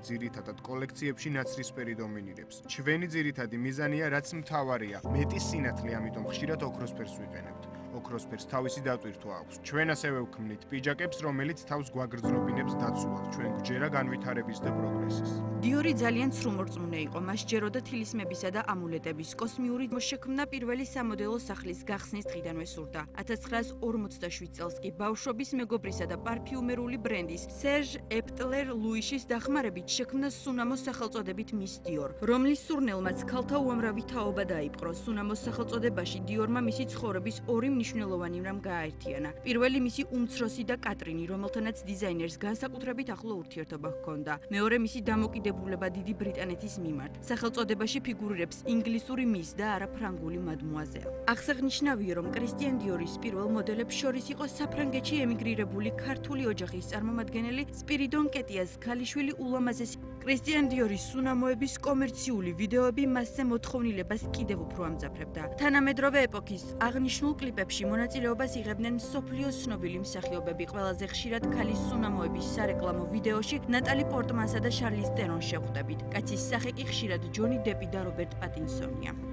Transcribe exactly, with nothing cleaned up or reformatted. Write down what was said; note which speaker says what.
Speaker 1: ძირითადად კოლექციებში ნაცრისფერი დომინირებს. ჩვენი ძირითადი მიზანია, რაც მთავარია, მეტი სინათლე, ამიტომ ხშირად ოქროსფერს ვიყენებთ. ოქროსფერს თავისი დატვირთვა აქვს. ჩვენ ასევე ვქმნით პიჯაკებს, რომელიც თავს გვაგრძნობინებს დაცულად, ჩვენ გვჯერა განვითარების და პროგრესის.
Speaker 2: დიორი ძალიან სრულმორწმუნე იყო, მას ჯეროდა თილისმებისა და ამულეტების კოსმიური შექმნა პირველი სამოდელო სახლის გახსნის დღიდანვე სურდა. ათას ცხრაას ორმოცდაშვიდ წელს კი ბავშვობის მეგობრისა და პარფიუმერული ბრენდის სერჟ ეპტლერ ლუიშის დახმარებით შექმნა სუნამოს სახელწოდებით მის დიორ, რომლის სურნელმაც ქალთა უამრავი თაობა დაიპყრო. სუნამოს სახელწოდებაში დიორმა მისი ცხოვრების ორი მნიშვნელოვანი რამ გააერთიანა. პირველი მისი უმცროსი და კატრინი, რომელთანაც დიზაინერს განსაკუთრებით ახლო ურთიერთობა ჰქონდა. მეორე მისი დამოკიდებულება დიდი ბრიტანეთის მიმართ. სახელწოდებაში ფიგურირებს ინგლისური მის და არა ფრანგული მადმუაზელ. აღსანიშნავია, რომ კრისტიან დიორის პირველ მოდელებს შორის იყო საფრანგეთში ემიგრირებული ქართული ოჯახის წარმომადგენელი სპირიდონ კეტიას ქალიშვილი ულამაზესი. კრისტიან დიორის სუნამოების კომერციული ვიდეოები მასზე მოთხოვნილებას კიდევ უფრო ამძაფრებდა. თანამედროვე ეპოქის აღნიშნულ კლიპებში მონაწილეობას იღებდნენ მსოფლიოს ცნობილი მსახიობები. ყველაზე ხშირად ქალის სუნამოების სარეკლამო ვიდეოში ნატალი პორტმანსა და შარლის ტერონს შევხვდებით. კაცის სახე კი ხშირად ჯონი დეპი და რობერტ პატინსონია.